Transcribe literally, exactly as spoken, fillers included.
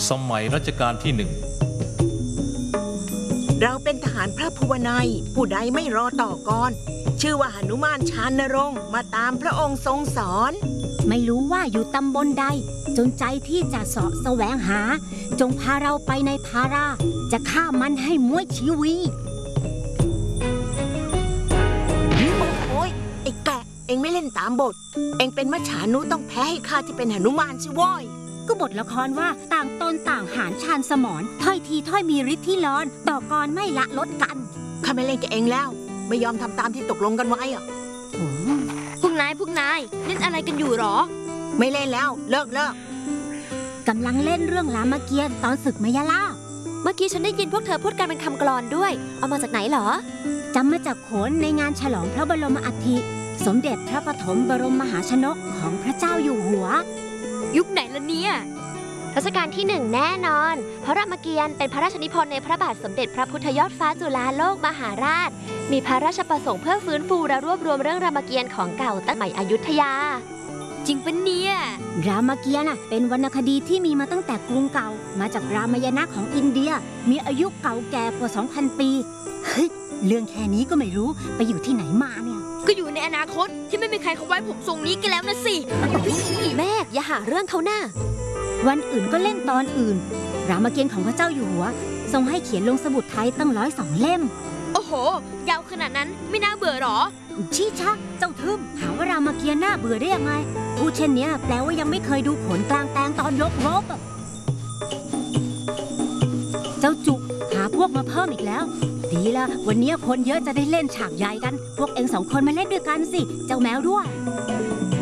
สมัยรัชกาลที่หนึ่งเราเป็นทหารพระภูวนัยผู้ใดไม่รอต่อกรชื่อว่าหนุมานชานรงค์มาตามพระองค์ทรงสอนไม่รู้ว่าอยู่ตำบลใดจนใจที่จะเสาะแสวงหาจงพาเราไปในภาราจะฆ่ามันให้ม้วยชีวีโอ้ยไอ้แกะเอ็งไม่เล่นตามบทเอ็งเป็นมัจฉานุต้องแพ้ให้ข้าที่เป็นหนุมานสิว้อยก็บทละครว่าต่างตนต่างหารชานสมรถ้อยทีถ้อยมีฤทธิ์ที่ร้อนต่อกรไม่ละลดกันข้าไม่เล่นกับเอ็งแล้วไม่ยอมทำตามที่ตกลงกันไว้อะพวกนายพวกนายเล่นอะไรกันอยู่หรอไม่เล่นแล้วเลิกเลิกกำลังเล่นเรื่องรามเกียรติ์ตอนศึกมยาลาเมื่อกี้ฉันได้ยินพวกเธอพูดกันเป็นคำกลอนด้วยเอามาจากไหนเหรอจำมาจากโขนในงานฉลองพระบรมอัฐิสมเด็จพระปฐมบรมมหาชนกของพระเจ้าอยู่หัวยุคไหนละเนี่ยรัชกาลที่หนึ่งแน่นอนเพราะรามเกียรติ์เป็นพระราชนิพนธ์ในพระบาทสมเด็จพระพุทธยอดฟ้าจุฬาโลกมหาราชมีพระราชประสงค์เพื่อฟื้นฟูและรวบรวมเรื่องรามเกียรติ์ของเก่าตั้งแต่สมัยอยุธยาจริงปะเนี่ยรามเกียรติ์เป็นวรรณคดีที่มีมาตั้งแต่กรุงเก่ามาจากรามายณะของอินเดียมีอายุเก่าแก่กว่า สองพัน ปีเฮ้ยเรื่องแค่นี้ก็ไม่รู้ไปอยู่ที่ไหนมาเนี่ยก็อยู่ในอนาคตที่ไม่มีใครเขาไว้ผมทรงนี้กันแล้วนะสิแม่อย่าหาเรื่องเขาหน้าวันอื่นก็เล่นตอนอื่นรามเกียรติ์ของพระเจ้าอยู่หัวทรงให้เขียนลงสมุดไทยตั้งร้อยสองเล่มโอ้โหยาวขนาดนั้นไม่น่าเบื่อหรอชี้ชักเจ้าทึมหาว่ารามเกียรติ์น่าเบื่อได้ยังไงพูดเช่นนี้แปลว่ายังไม่เคยดูผลกลางแปลงตอนยกรบเจ้าจุกหาพวกมาเพิ่มอีกแล้วดีละวันนี้คนเยอะจะได้เล่นฉากใหญ่กันพวกเองสองคนมาเล่นด้วยกันสิเจ้าแมวด้วย